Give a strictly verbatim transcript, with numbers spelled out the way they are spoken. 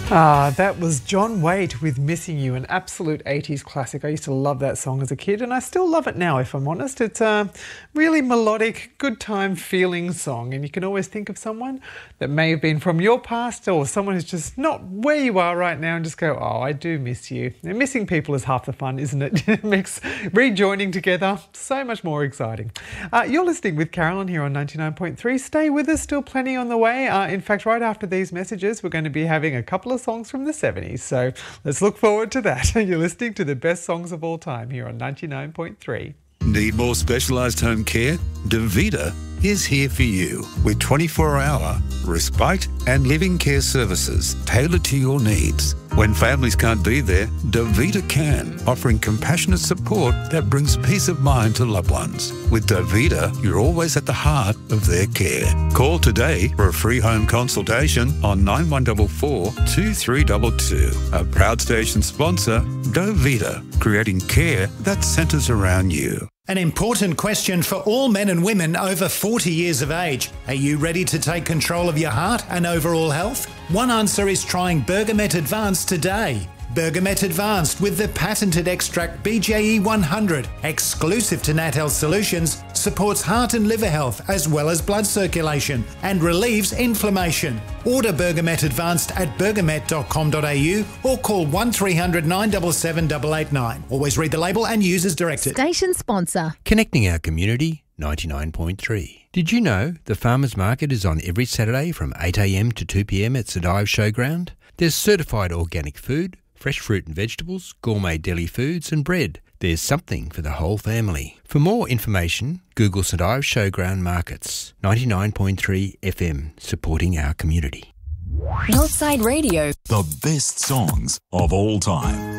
Ah, that was John Waite with Missing You, an absolute eighties classic. I used to love that song as a kid, and I still love it now, if I'm honest. It's a really melodic, good time feeling song, and you can always think of someone that may have been from your past or someone who's just not where you are right now and just go, oh, I do miss you. And missing people is half the fun, isn't it? It makes rejoining together so much more exciting. Uh, you're listening with Carolyn here on ninety-nine point three. Stay with us, still plenty on the way. Uh, in fact, right after these messages, we're going to be having a couple of songs from the seventies, so let's look forward to that. You're listening to the best songs of all time here on ninety-nine point three. Need more specialised home care? Davita is here for you with twenty-four hour respite and living care services tailored to your needs. When families can't be there, Davita can, offering compassionate support that brings peace of mind to loved ones. With Davita, you're always at the heart of their care. Call today for a free home consultation on nine one four four, two three two two. A proud station sponsor, Davita, creating care that centres around you. An important question for all men and women over forty years of age. Are you ready to take control of your heart and overall health? One answer is trying Bergamet Advanced today. Bergamet Advanced with the patented extract B J E one hundred, exclusive to Nat Health Solutions, supports heart and liver health as well as blood circulation and relieves inflammation. Order Bergamet Advanced at bergamet dot com dot a u or call one three hundred, nine seven seven, eight eight nine. Always read the label and use as directed. Station sponsor. Connecting our community, ninety-nine point three. Did you know the Farmers Market is on every Saturday from eight a m to two p m at St Ives Showground? There's certified organic food, fresh fruit and vegetables, gourmet deli foods and bread. There's something for the whole family. For more information, Google St Ives Showground Markets. ninety-nine point three F M, supporting our community. Northside Radio. The best songs of all time.